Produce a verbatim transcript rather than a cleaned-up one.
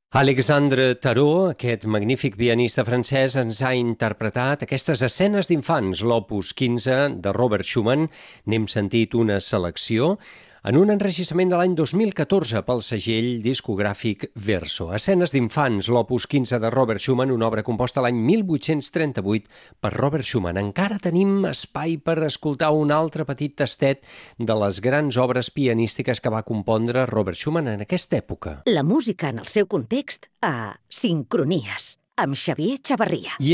Alexandre Tarot, aquest magnífic pianista francès, ens ha interpretat aquestes escenes d'infants, l'opus quinze de Robert Schumann. N'hem sentit una selecció en un enregistrament de l'any dos mil catorze pel segell discogràfic Verso. Escenes d'infants, l'opus quinze de Robert Schumann, una obra composta l'any mil vuit-cents trenta-vuit per Robert Schumann. Encara tenim espai per escoltar un altre petit tastet de les grans obres pianístiques que va compondre Robert Schumann en aquesta època. La música en el seu context a Sincronies, amb Xavier Chavarria. I